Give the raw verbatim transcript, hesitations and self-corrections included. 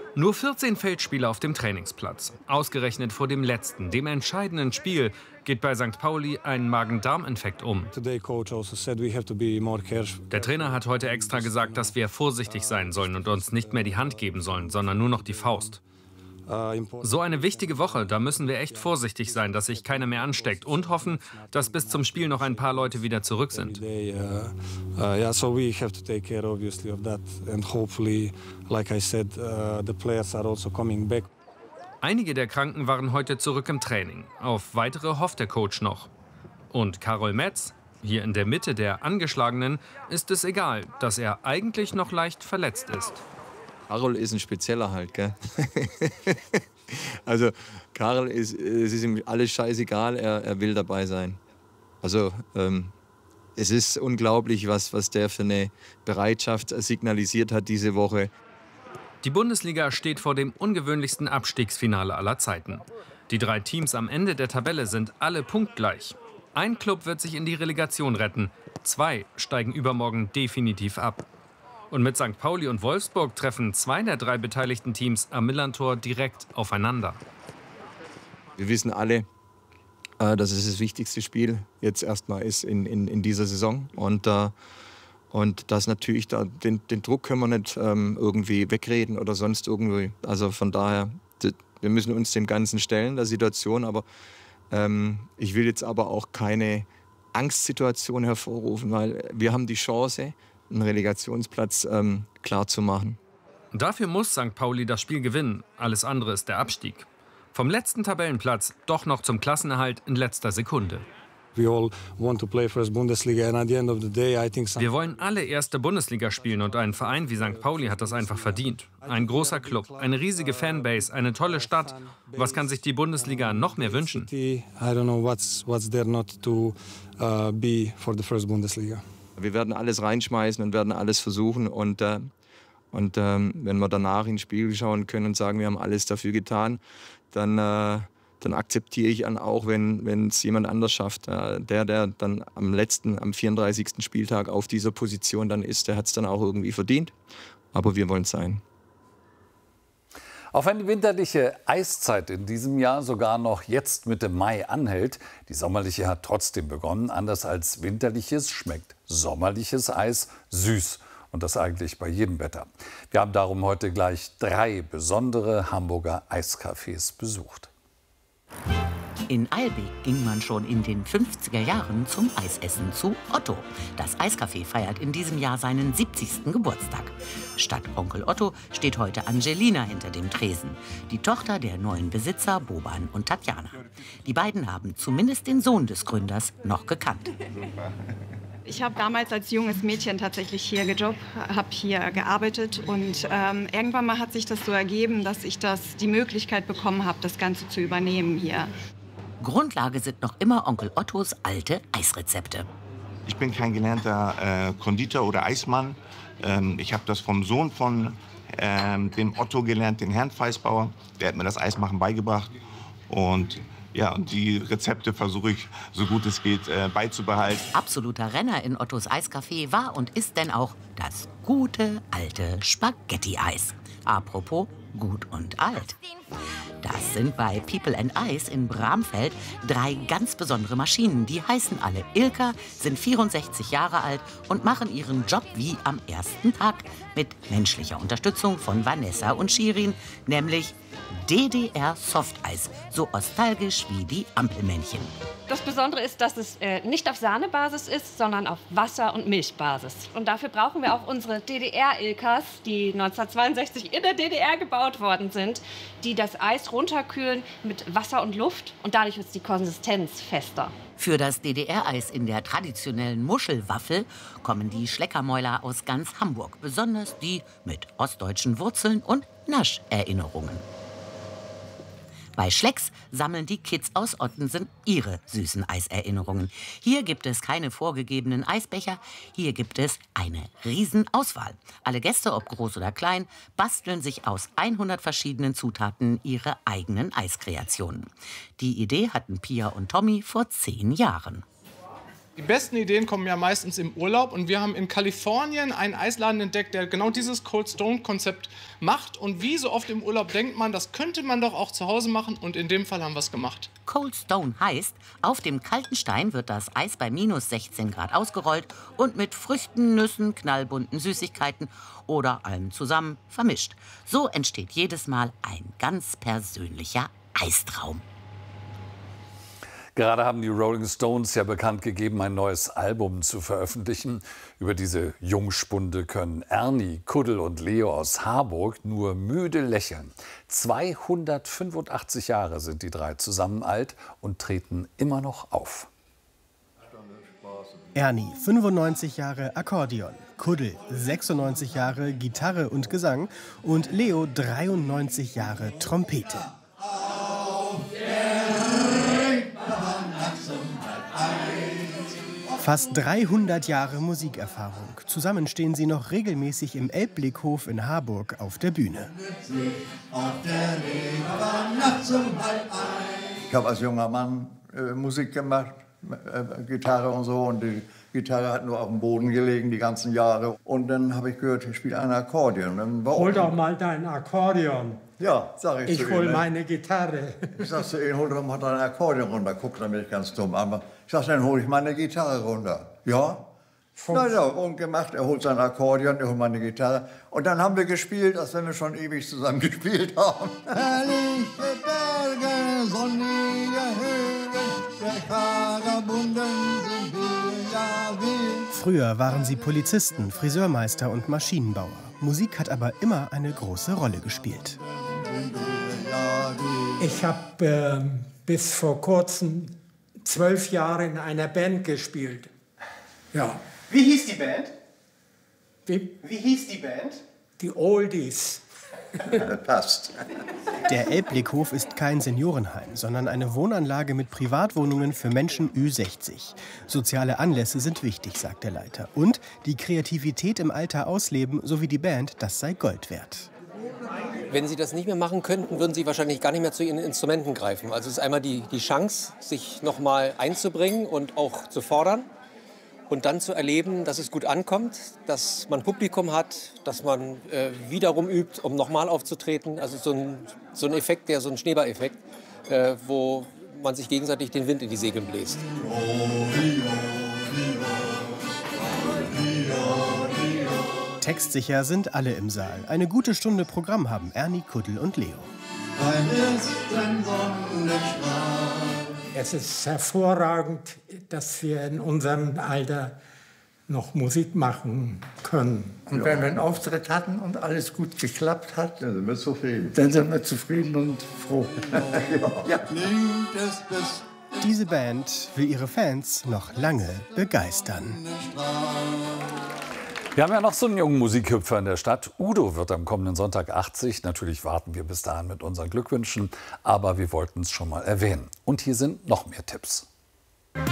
Nur vierzehn Feldspieler auf dem Trainingsplatz. Ausgerechnet vor dem letzten, dem entscheidenden Spiel, geht bei Sankt Pauli ein Magen-Darm-Infekt um. Der Trainer hat heute extra gesagt, dass wir vorsichtig sein sollen und uns nicht mehr die Hand geben sollen, sondern nur noch die Faust. So eine wichtige Woche, da müssen wir echt vorsichtig sein, dass sich keiner mehr ansteckt und hoffen, dass bis zum Spiel noch ein paar Leute wieder zurück sind. Einige der Kranken waren heute zurück im Training. Auf weitere hofft der Coach noch. Und Karol Metz, hier in der Mitte der Angeschlagenen, ist es egal, dass er eigentlich noch leicht verletzt ist. Karol ist ein Spezieller halt, gell? Also Karol ist, es ist ihm alles scheißegal, er, er will dabei sein. Also ähm, es ist unglaublich, was, was der für eine Bereitschaft signalisiert hat diese Woche. Die Bundesliga steht vor dem ungewöhnlichsten Abstiegsfinale aller Zeiten. Die drei Teams am Ende der Tabelle sind alle punktgleich. Ein Klub wird sich in die Relegation retten, zwei steigen übermorgen definitiv ab. Und mit Sankt Pauli und Wolfsburg treffen zwei der drei beteiligten Teams am Millerntor direkt aufeinander. Wir wissen alle, dass es das wichtigste Spiel jetzt erstmal ist in, in, in dieser Saison. Und, äh, und das natürlich, da, den, den Druck können wir nicht ähm, irgendwie wegreden oder sonst irgendwie. Also von daher, wir müssen uns dem Ganzen stellen, der Situation. Aber ähm, ich will jetzt aber auch keine Angstsituation hervorrufen, weil wir haben die Chance, einen Relegationsplatz ähm, klar zu machen. Dafür muss Sankt Pauli das Spiel gewinnen. Alles andere ist der Abstieg. Vom letzten Tabellenplatz doch noch zum Klassenerhalt in letzter Sekunde. Wir wollen alle erste Bundesliga spielen und ein Verein wie Sankt Pauli hat das einfach verdient. Ein großer Club, eine riesige Fanbase, eine tolle Stadt. Was kann sich die Bundesliga noch mehr wünschen? Wir werden alles reinschmeißen und werden alles versuchen. Und, äh, und äh, wenn wir danach ins Spiel schauen können und sagen, wir haben alles dafür getan, dann, äh, dann akzeptiere ich dann auch, wenn es jemand anders schafft. Äh, der, der dann am letzten, am vierunddreißigsten Spieltag auf dieser Position dann ist, der hat es dann auch irgendwie verdient. Aber wir wollen es sein. Auch wenn die winterliche Eiszeit in diesem Jahr sogar noch jetzt Mitte Mai anhält, die sommerliche hat trotzdem begonnen. Anders als winterliches schmeckt sommerliches Eis süß. Und das eigentlich bei jedem Wetter. Wir haben darum heute gleich drei besondere Hamburger Eiscafés besucht. In Eilbek ging man schon in den fünfziger Jahren zum Eisessen zu Otto. Das Eiscafé feiert in diesem Jahr seinen siebzigsten Geburtstag. Statt Onkel Otto steht heute Angelina hinter dem Tresen, die Tochter der neuen Besitzer Boban und Tatjana. Die beiden haben zumindest den Sohn des Gründers noch gekannt. Ich habe damals als junges Mädchen tatsächlich hier gejobbt, habe hier gearbeitet und ähm, irgendwann mal hat sich das so ergeben, dass ich das, die Möglichkeit bekommen habe, das Ganze zu übernehmen hier. Grundlage sind noch immer Onkel Ottos alte Eisrezepte. Ich bin kein gelernter äh, Konditor oder Eismann. Ähm, ich habe das vom Sohn von ähm, dem Otto gelernt, den Herrn Feisbauer. Der hat mir das Eismachen beigebracht. Und ja, und die Rezepte versuche ich, so gut es geht, äh, beizubehalten. Absoluter Renner in Ottos Eiscafé war und ist denn auch das gute alte Spaghetti-Eis. Apropos gut und alt. Das sind bei People and Ice in Bramfeld drei ganz besondere Maschinen. Die heißen alle Ilka, sind vierundsechzig Jahre alt und machen ihren Job wie am ersten Tag mit menschlicher Unterstützung von Vanessa und Shirin, nämlich D D R Softeis, so nostalgisch wie die Ampelmännchen. Das Besondere ist, dass es äh, nicht auf Sahnebasis ist, sondern auf Wasser- und Milchbasis. Und dafür brauchen wir auch unsere D D R-Ilkas, die neunzehnhundertzweiundsechzig in der D D R gebaut worden sind, die das Eis runterkühlen mit Wasser und Luft. Und dadurch ist die Konsistenz fester. Für das D D R-Eis in der traditionellen Muschelwaffel kommen die Schleckermäuler aus ganz Hamburg. Besonders die mit ostdeutschen Wurzeln und Nascherinnerungen. Bei Schlecks sammeln die Kids aus Ottensen ihre süßen Eiserinnerungen. Hier gibt es keine vorgegebenen Eisbecher, hier gibt es eine Riesenauswahl. Alle Gäste, ob groß oder klein, basteln sich aus hundert verschiedenen Zutaten ihre eigenen Eiskreationen. Die Idee hatten Pia und Tommy vor zehn Jahren. Die besten Ideen kommen ja meistens im Urlaub und wir haben in Kalifornien einen Eisladen entdeckt, der genau dieses Cold Stone Konzept macht. Und wie so oft im Urlaub denkt man, das könnte man doch auch zu Hause machen, und in dem Fall haben wir es gemacht. Cold Stone heißt, auf dem kalten Stein wird das Eis bei minus sechzehn Grad ausgerollt und mit Früchten, Nüssen, knallbunten Süßigkeiten oder allem zusammen vermischt. So entsteht jedes Mal ein ganz persönlicher Eistraum. Gerade haben die Rolling Stones ja bekannt gegeben, ein neues Album zu veröffentlichen. Über diese Jungspunde können Ernie, Kuddel und Leo aus Harburg nur müde lächeln. zweihundertfünfundachtzig Jahre sind die drei zusammen alt und treten immer noch auf. Ernie, fünfundneunzig Jahre Akkordeon, Kuddel, sechsundneunzig Jahre Gitarre und Gesang und Leo, dreiundneunzig Jahre Trompete. Fast dreihundert Jahre Musikerfahrung. Zusammen stehen sie noch regelmäßig im Elbblickhof in Harburg auf der Bühne. Ich habe als junger Mann äh, Musik gemacht, äh, Gitarre und so. Und die Gitarre hat nur auf dem Boden gelegen die ganzen Jahre. Und dann habe ich gehört, ich spiele ein Akkordeon. Dann war hol doch mal dein Akkordeon. Ja, sag ich, ich zu ihm. Ich hol ne? meine Gitarre. Ich sag zu ihm, hol doch mal dein Akkordeon runter. Guckt er mich ganz dumm an. Ich sag, dann hol ich meine Gitarre runter. Ja? Na ja, und gemacht. Er holt sein Akkordeon, er holt meine Gitarre. Und dann haben wir gespielt, als wenn wir schon ewig zusammen gespielt haben. Herrliche Berge, sonnige Höhen, der Karabunde sind wir, ja wir. Früher waren sie Polizisten, Friseurmeister und Maschinenbauer. Musik hat aber immer eine große Rolle gespielt. Ich habe äh, bis vor kurzem zwölf Jahre in einer Band gespielt. Ja. Wie hieß die Band? Wie? Wie hieß die Band? Die Oldies. Passt. Der Elbblickhof ist kein Seniorenheim, sondern eine Wohnanlage mit Privatwohnungen für Menschen Ü sechzig. Soziale Anlässe sind wichtig, sagt der Leiter. Und die Kreativität im Alter ausleben, sowie die Band, das sei Gold wert. Wenn Sie das nicht mehr machen könnten, würden Sie wahrscheinlich gar nicht mehr zu Ihren Instrumenten greifen. Also es ist einmal die, die Chance, sich noch mal einzubringen und auch zu fordern. Und dann zu erleben, dass es gut ankommt, dass man Publikum hat, dass man äh, wiederum übt, um nochmal aufzutreten. Also so ein, so ein Effekt, der so ein Schneeballeffekt, äh, wo man sich gegenseitig den Wind in die Segeln bläst. Textsicher sind alle im Saal. Eine gute Stunde Programm haben Ernie, Kuddel und Leo. Es ist hervorragend, dass wir in unserem Alter noch Musik machen können. Und wenn wir einen Auftritt hatten und alles gut geklappt hat, dann sind wir zufrieden. Dann sind wir zufrieden und froh. Ja. Diese Band will ihre Fans noch lange begeistern. Wir haben ja noch so einen jungen Musikhüpfer in der Stadt. Udo wird am kommenden Sonntag achtzig. Natürlich warten wir bis dahin mit unseren Glückwünschen, aber wir wollten es schon mal erwähnen. Und hier sind noch mehr Tipps.